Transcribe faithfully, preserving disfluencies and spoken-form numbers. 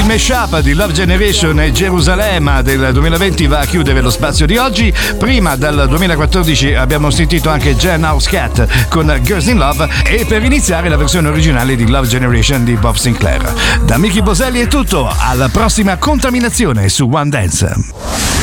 mashup di Love Generation e Gerusalemme del duemilaventi va a chiudere lo spazio di oggi. Prima, dal duemilaquattordici, abbiamo sentito anche Jan House Cat con Girls in Love e per iniziare la versione originale di Love Generation di Bob Sinclair. Da Mickey Boselli è tutto, alla prossima contaminazione su One Dance.